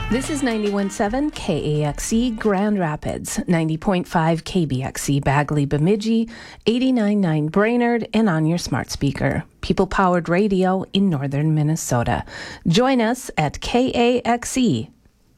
This is 91.7 KAXE Grand Rapids, 90.5 KBXE Bagley Bemidji, 89.9 Brainerd, and on your smart speaker. People-powered radio in northern Minnesota. Join us at kaxe.org.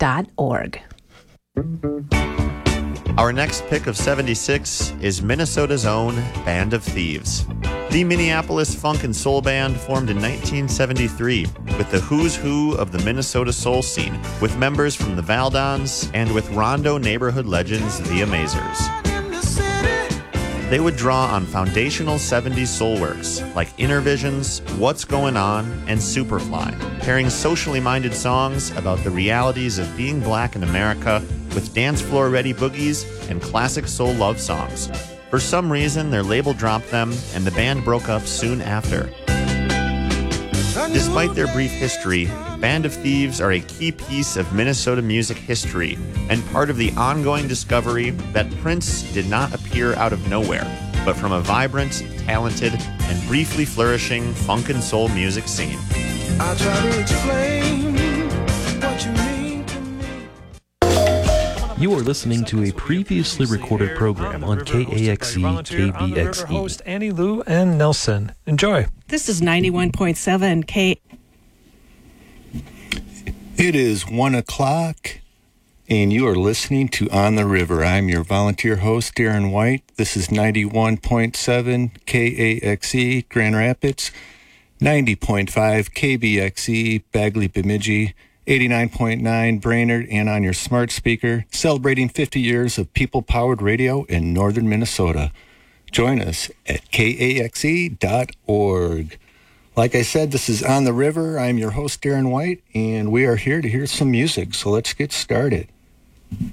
Our next pick of 76 is Minnesota's own Band of Thieves. The Minneapolis funk and soul band formed in 1973 with the who's who of the Minnesota soul scene, with members from the Valdons and with Rondo neighborhood legends the Amazers. They would draw on foundational 70s soul works like Inner Visions, What's Going On, and Superfly, pairing socially minded songs about the realities of being black in America with dance floor ready boogies and classic soul love songs. For some reason, their label dropped them, and the band broke up soon after. Despite their brief history, Band of Thieves are a key piece of Minnesota music history and part of the ongoing discovery that Prince did not appear out of nowhere, but from a vibrant, talented, and briefly flourishing funk and soul music scene. I'll try to explain what you mean to me. You are listening to a previously recorded program on KAXE KBXE. I'm the River host, Annie Lou and Nelson. Enjoy. This is 91.7 K. It is 1 o'clock, and you are listening to On the River. I'm your volunteer host, Darren White. This is 91.7 KAXE Grand Rapids, 90.5 KBXE Bagley Bemidji, 89.9 Brainerd, and on your smart speaker, celebrating 50 years of people-powered radio in northern Minnesota. Join us at kaxe.org. Like I said, this is On the River. I'm your host, Darren White, and we are here to hear some music, so let's get started.